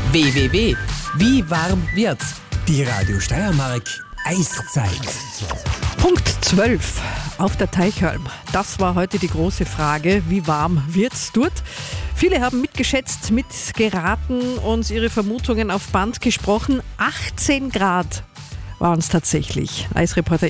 www. Wie warm wird's? Die Radio Steiermark Eiszeit. Punkt 12 auf der Teichhalm. Das war heute die große Frage. Wie warm wird's dort? Viele haben mitgeschätzt, mitgeraten und ihre Vermutungen auf Band gesprochen. 18 Grad waren es tatsächlich. Eisreporter